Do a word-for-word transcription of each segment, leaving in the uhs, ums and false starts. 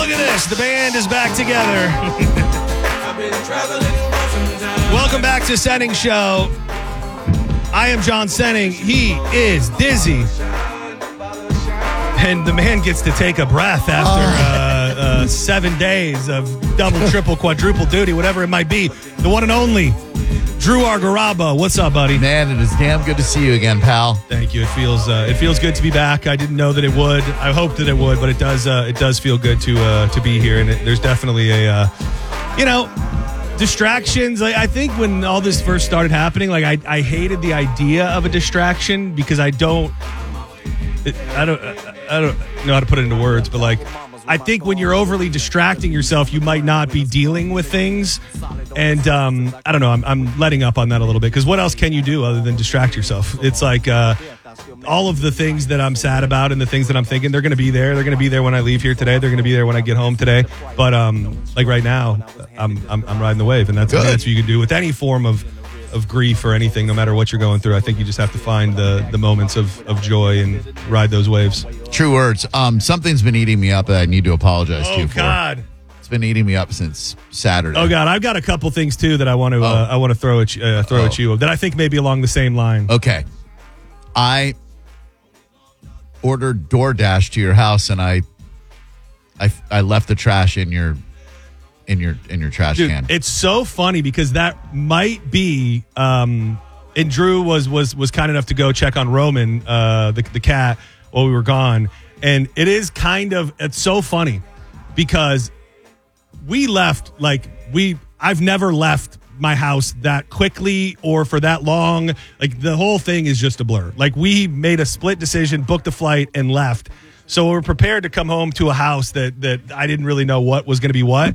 Look at this. The band is back together. Welcome back to Senning Show. I am John Senning. He is Dizzy. And the man gets to take a breath after uh, uh, seven days of double, triple, quadruple duty, whatever it might be. The one and only Drew Argaraba. What's up, buddy? Man, it is damn good to see you again, pal. Thank you. It feels uh, it feels good to be back. I didn't know that it would. I hoped that it would, but it does. Uh, it does feel good to uh, to be here. And it, there's definitely a, uh, you know, distractions. I, I think when all this first started happening, like I, I hated the idea of a distraction because I don't. It, I don't. I don't know how to put it into words, but like. I think when you're overly distracting yourself, you might not be dealing with things. And um, I don't know, I'm, I'm letting up on that a little bit because what else can you do other than distract yourself? It's like uh, all of the things that I'm sad about and the things that I'm thinking, they're going to be there. They're going to be there when I leave here today. They're going to be there when I get home today. But um, like right now, I'm, I'm I'm riding the wave. And that's, that's what you can do with any form of of grief or anything, no matter what you're going through. I think you just have to find the the moments of, of joy and ride those waves. True words. Um, something's been eating me up that I need to apologize oh, to you for. Oh, God. It's been eating me up since Saturday. Oh, God. I've got a couple things, too, that I want to uh, I want to throw at you, uh, throw oh. at you that I think may be along the same line. Okay. I ordered DoorDash to your house, and I, I, I left the trash in your in your in your trash Dude, can. It's so funny because that might be um and Drew was was was kind enough to go check on Roman, uh the, the cat, while we were gone. And it is kind of it's so funny because we left like we I've never left my house that quickly or for that long. Like the whole thing is just a blur. Like we made a split decision, booked a flight and left. So we're prepared to come home to a house that that I didn't really know what was going to be what.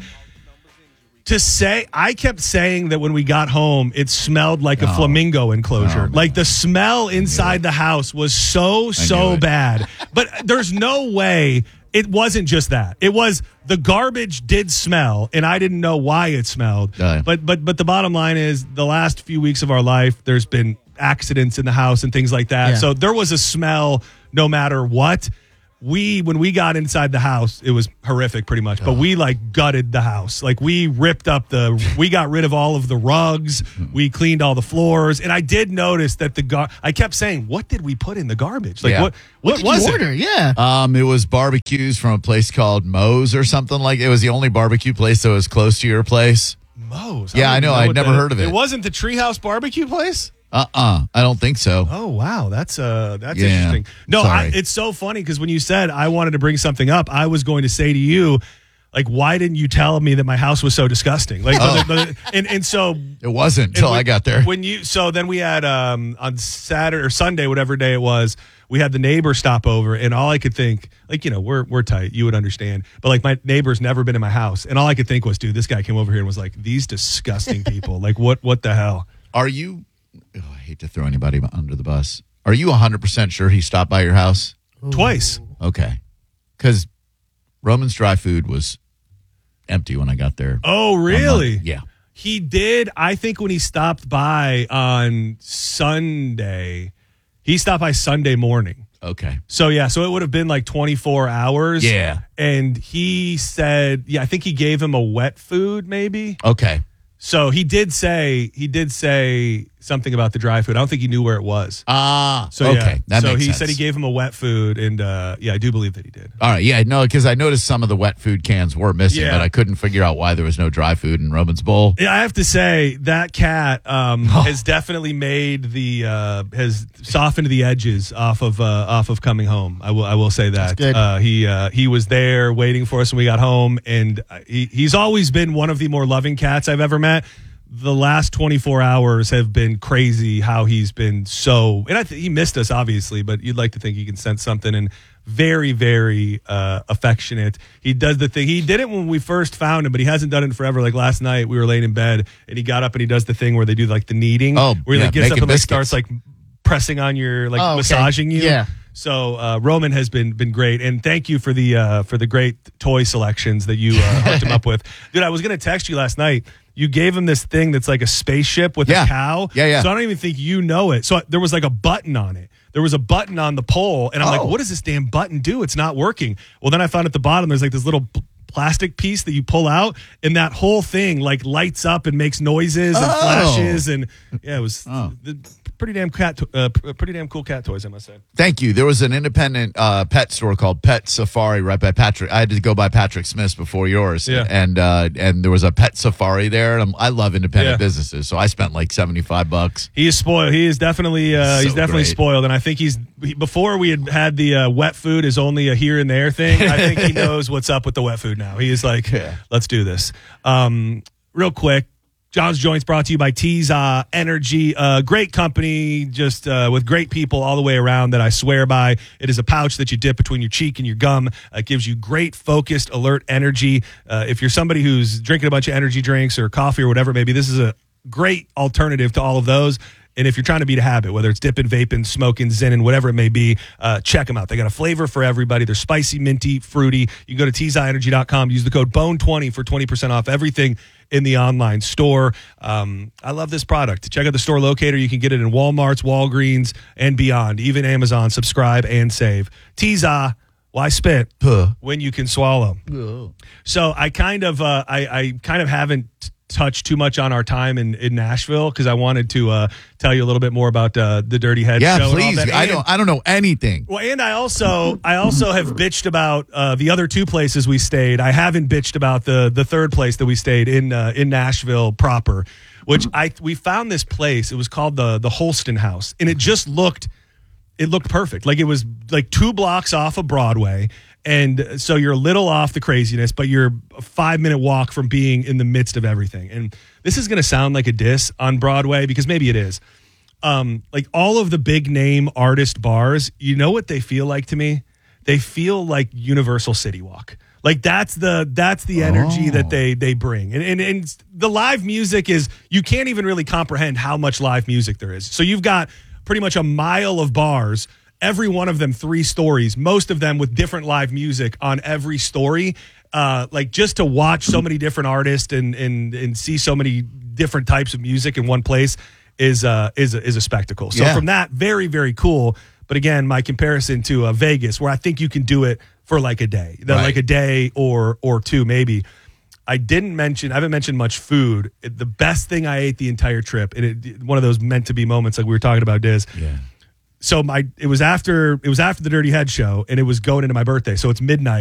To say, I kept saying that when we got home, it smelled like a oh. flamingo enclosure. Oh, like the smell inside the house was so, so bad. But there's no way it wasn't just that. It was the garbage did smell, and I didn't know why it smelled. Uh, but but but the bottom line is the last few weeks of our life, there's been accidents in the house and things like that. Yeah. So there was a smell no matter what. We, when we got inside the house, it was horrific pretty much, but we like gutted the house. Like we ripped up the, we got rid of all of the rugs. We cleaned all the floors. And I did notice that the, gar- I kept saying, what did we put in the garbage? Like Yeah. what, what, What did was you it? order? Yeah. Um, it was barbecues from a place called Moe's or something like. It was the only barbecue place that was close to your place. Moe's. Yeah, I don't know. even I'd what never that- heard of it. It wasn't the Treehouse Barbecue place? Uh-uh. I don't think so. Oh, wow. That's uh, that's Yeah. interesting. No, I, Sorry. it's so funny because when you said I wanted to bring something up, I was going to say to you, like, why didn't you tell me that my house was so disgusting? Like, Oh. but- but- and, and so It wasn't until when, I got there. When you so then we had um on Saturday or Sunday, whatever day it was, we had the neighbor stop over, and all I could think, like, you know, we're we're tight, you would understand, but like my neighbor's never been in my house, and all I could think was, dude, this guy came over here and was like, these disgusting people, like what what the hell? Are you, oh, I hate to throw anybody under the bus. Are you one hundred percent sure he stopped by your house? Twice. Okay. Because Roman's dry food was empty when I got there. Oh, really? Yeah. He did. I think when he stopped by on Sunday, he stopped by Sunday morning. Okay. So, yeah, so it would have been like twenty-four hours. Yeah. And he said, yeah, I think he gave him a wet food maybe. Okay. So he did say, he did say something about the dry food. I don't think he knew where it was. Ah, So, okay. yeah. That so makes he sense. said he gave him a wet food. And, uh, yeah, I do believe that he did. All right. Yeah, no, because I noticed some of the wet food cans were missing, Yeah. but I couldn't figure out why there was no dry food in Roman's bowl. Yeah, I have to say that cat um, Oh. has definitely made the uh, has softened the edges off of uh, off of coming home. I will I will say that That's good. Uh, he uh, he was there waiting for us when we got home, and he, he's always been one of the more loving cats I've ever met. The last twenty-four hours have been crazy. How he's been so, and I th- he missed us obviously, but you'd like to think he can sense something. And very, very uh, affectionate. He does the thing. He did it when we first found him, but he hasn't done it in forever. Like last night, we were laying in bed, and he got up and he does the thing where they do like the kneading. Oh, where he yeah, like gets up making and like biscuits. starts like pressing on your like Oh, okay. massaging you. Yeah. So uh, Roman has been been great, and thank you for the uh, for the great toy selections that you uh, hooked him up with, dude. I was gonna text you last night. You gave him this thing that's like a spaceship with Yeah. a cow. Yeah, yeah. So I don't even think you know it. So there was like a button on it. There was a button on the pole, and I'm Oh. like, what does this damn button do? It's not working. Well, then I found at the bottom there's like this little p- plastic piece that you pull out, and that whole thing like lights up and makes noises and Oh. flashes, and yeah, it was Oh. the, pretty damn cat, to- uh, pretty damn cool cat toys, I must say. Thank you. There was an independent uh, pet store called Pet Safari right by Patrick. I had to go by Patrick Smith's before yours, Yeah. and uh, and there was a Pet Safari there. And I'm, I love independent Yeah. businesses, so I spent like seventy-five bucks. He is spoiled. He is definitely uh, So he's definitely great. spoiled, and I think he's he, before we had had the uh, wet food is only a here and there thing. I think he knows what's up with the wet food now. He is like, Yeah. let's do this. Um, real quick. John's Joints brought to you by Teza Energy, uh, great company, just uh, with great people all the way around that I swear by. It is a pouch that you dip between your cheek and your gum. Uh, it gives you great, focused, alert energy. Uh, if you're somebody who's drinking a bunch of energy drinks or coffee or whatever, maybe this is a great alternative to all of those. And if you're trying to beat a habit, whether it's dipping, vaping, smoking, zinning, whatever it may be, uh, check them out. They got a flavor for everybody. They're spicy, minty, fruity. You can go to teza energy dot com, use the code bone twenty for twenty percent off everything in the online store. Um, I love this product. Check out the store locator. You can get it in Walmart's, Walgreens, and beyond, even Amazon. Subscribe and save. Teza, why spit Huh. when you can swallow? So I kind of, uh, I, I kind of haven't touched too much on our time in, in Nashville because I wanted to uh, tell you a little bit more about uh, the Dirty Head Yeah, show. and all please. that. I And- don't. I don't know anything. Well, and I also, I also have bitched about uh, the other two places we stayed. I haven't bitched about the the third place that we stayed in uh, in Nashville proper, which I we found this place. It was called the the Holston House, and it just looked. It looked perfect. Like it was like two blocks off of Broadway. And so you're a little off the craziness, but you're a five minute walk from being in the midst of everything. And this is going to sound like a diss on Broadway because maybe it is. Um, like all of the big name artist bars, you know what they feel like to me? They feel like Universal City Walk. Like that's the that's the energy Oh. that they they bring. And, and and the live music is, you can't even really comprehend how much live music there is. So you've got pretty much a mile of bars, every one of them three stories, most of them with different live music on every story. Uh, like just to watch so many different artists and and and see so many different types of music in one place is uh is a, is a spectacle. So Yeah. from that, very very cool. But again, my comparison to uh, Vegas, where I think you can do it for like a day, Right. like a day or or two maybe. I didn't mention, I haven't mentioned much food. It- the best thing I ate the entire trip, and it, one of those meant to be moments like we were talking about, Diz. Yeah. So my, it was after, it was after the Dirty Head show, and it was going into my birthday. So it's midnight.